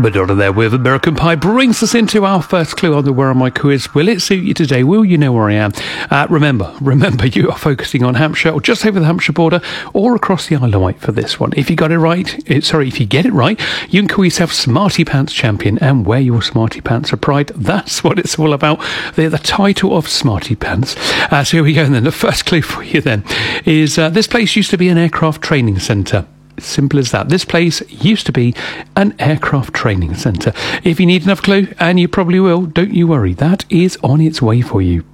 Madonna there with American Pie brings us into our first clue on the Where Am I quiz. Will it suit you today? Will you know where I am? Remember, you are focusing on Hampshire or just over the Hampshire border or across the Isle of Wight for this one. If you got it right, if you get it right, you can call yourself Smarty Pants Champion and wear your Smarty Pants of pride. That's what it's all about. They're the title of Smarty Pants. So here we go then. The first clue for you then is this place used to be an aircraft training centre. Simple as that. This place used to be an aircraft training centre. If you need another clue, and you probably will, don't you worry. That is on its way for you.